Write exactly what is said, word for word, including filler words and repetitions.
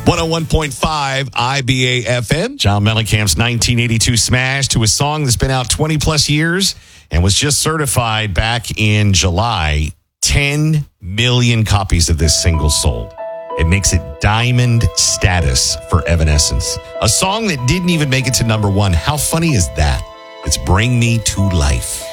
one oh one point five I B A F M. John Mellencamp's nineteen eighty-two smash to a song that's been out twenty plus years and was just certified back in July. ten million copies of this single sold. It makes it diamond status for Evanescence. A song that didn't even make it to number one. How funny is that? It's Bring Me to Life.